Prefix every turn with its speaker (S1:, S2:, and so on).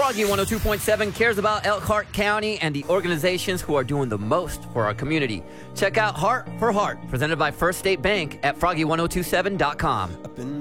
S1: Froggy 102.7 cares about Elkhart County and the organizations who are doing the most for our community. Check out Heart for Heart, presented by First State Bank at froggy1027.com.